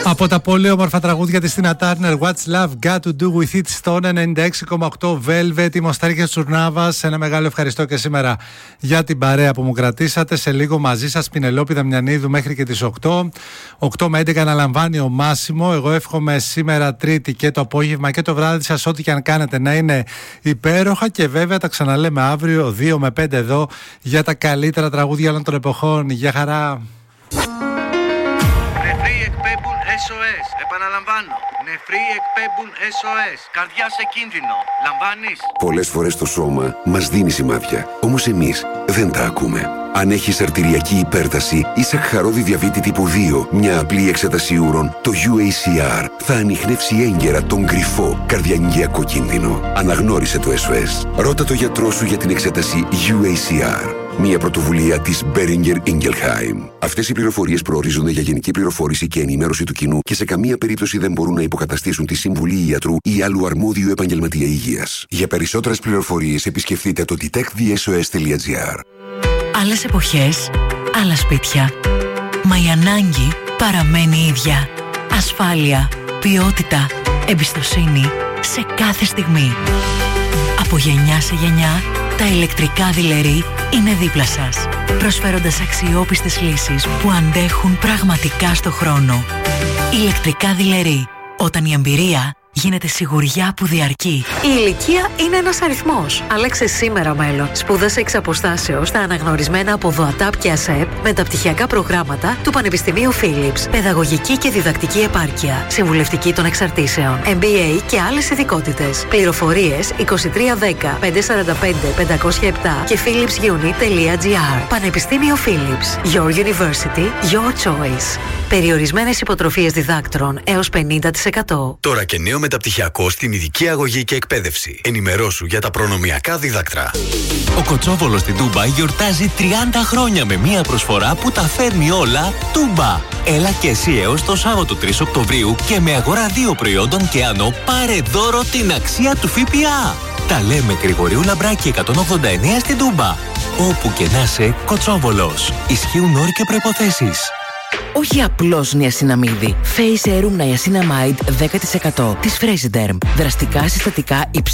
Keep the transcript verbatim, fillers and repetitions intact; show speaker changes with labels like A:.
A: Από τα πολύ όμορφα τραγούδια της Τίνα Τάρνερ, What's Love Got to Do with It, στον ενενήντα έξι κόμμα οκτώ Velvet, η Μοστάρικια Τσουρνάβας. Ένα μεγάλο ευχαριστώ και σήμερα για την παρέα που μου κρατήσατε. Σε λίγο μαζί σας Πινελόπη Δαμιανίδου μέχρι και τις οκτώ. οκτώ με έντεκα αναλαμβάνει ο Μάσιμο. Εγώ εύχομαι σήμερα Τρίτη και το απόγευμα και το βράδυ σας, ό,τι και αν κάνετε, να είναι υπέροχα. Και βέβαια τα ξαναλέμε αύριο δύο με πέντε εδώ για τα καλύτερα τραγούδια όλων των εποχών. Γεια χαρά.
B: ες ο ες, επαναλαμβάνω. Νεφροί εκπέμπουν ες ο ες. Καρδιά σε κίνδυνο. Λαμβάνεις?
C: Πολλές φορές το σώμα μας δίνει σημάδια. Όμως εμείς δεν τα ακούμε. Αν έχεις αρτηριακή υπέρταση ή σαχαρώδη διαβήτη τύπου δύο, μια απλή εξέταση ούρων, το γιου έι σι αρ θα ανιχνεύσει έγκαιρα τον κρυφό καρδιαγγειακό κίνδυνο. Αναγνώρισε το ες ο ες. Ρώτα το γιατρό σου για την εξέταση γιου έι σι αρ. Μια πρωτοβουλία της Boehringer Ingelheim. Αυτές οι πληροφορίες προορίζονται για γενική πληροφόρηση και ενημέρωση του κοινού και σε καμία περίπτωση δεν μπορούν να υποκαταστήσουν τη συμβουλή ιατρού ή άλλου αρμόδιου επαγγελματία υγείας. Για περισσότερες πληροφορίες επισκεφτείτε το detect the s o s dot g r.
D: Άλλες εποχές, άλλα σπίτια. Μα η ανάγκη παραμένει η ίδια. Ασφάλεια, ποιότητα, εμπιστοσύνη σε κάθε στιγμή. Από γενιά σε γενιά, τα ηλεκτρικά δειλερί είναι δίπλα σας, προσφέροντας αξιόπιστες λύσεις που αντέχουν πραγματικά στο χρόνο. Ηλεκτρικά δειλερί, όταν η εμπειρία γίνεται σιγουριά που διαρκεί.
E: Η ηλικία είναι ένας αριθμός. Αλέξε σήμερα μέλλον. Σπούδασε εξ αποστάσεως στα αναγνωρισμένα από ΔΟΑΤΑΠ και ΑΣΕΠ μεταπτυχιακά προγράμματα του Πανεπιστημίου Philips. Παιδαγωγική και διδακτική επάρκεια. Συμβουλευτική των εξαρτήσεων. εμ μπι έι και άλλες ειδικότητες. Πληροφορίες είκοσι τρία δέκα πεντακόσια σαράντα πέντε πεντακόσια επτά και philips unit τελεία τζι άρ. Πανεπιστήμιο Philips. Your University, your choice. Περιορισμένες υποτροφίες διδάκτρων έως πενήντα τοις εκατό.
F: Τώρα και νέο μεταπτυχιακό στην ειδική αγωγή και εκπαίδευση. Ενημερώσου για τα προνομιακά δίδακτρα.
G: Ο Κοτσόβολος στην Τούμπα γιορτάζει τριάντα χρόνια με μια προσφορά που τα φέρνει όλα Τούμπα. Έλα και εσύ έως το Σάββατο τρεις Οκτωβρίου και με αγορά δύο προϊόντων και άνω πάρε δώρο την αξία του ΦΠΑ. Τα λέμε Γρηγορίου Λαμπράκη εκατόν ογδόντα εννέα στην Τούμπα. Όπου και να είσαι, Κοτσόβολος. Ισχύουν όροι και προϋποθέσεις.
D: Όχι απλώς νιασιναμίδι. Face Serum Niacinamide δέκα τοις εκατό της Frasiderm. Δραστικά συστατικά υψηλής